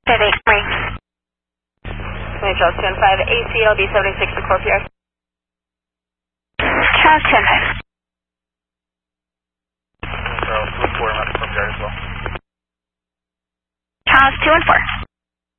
5-8, Marie. Charles 215, ACLB 76 to Corp Yard. Charles 215. Charles 214, I'm at Corp Yard as well. Charles 214.